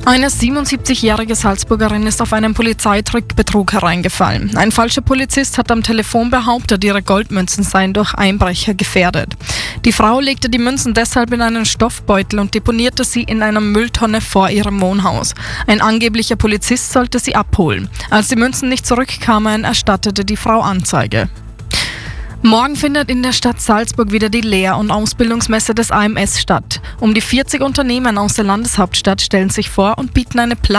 Eine 77-jährige Salzburgerin ist auf einen Polizeitrickbetrug hereingefallen. Ein falscher Polizist hat am Telefon behauptet, ihre Goldmünzen seien durch Einbrecher gefährdet. Die Frau legte die Münzen deshalb in einen Stoffbeutel und deponierte sie in einer Mülltonne vor ihrem Wohnhaus. Ein angeblicher Polizist sollte sie abholen. Als die Münzen nicht zurückkamen, erstattete die Frau Anzeige. Morgen findet in der Stadt Salzburg wieder die Lehr- und Ausbildungsmesse des AMS statt. Um die 40 Unternehmen aus der Landeshauptstadt stellen sich vor und bieten eine